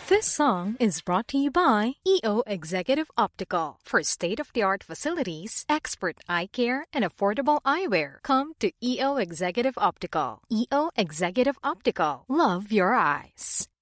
This song is brought to you by EO Executive Optical. For state-of-the-art facilities, expert eye care, and affordable eyewear, come to EO Executive Optical. EO Executive Optical. Love your eyes.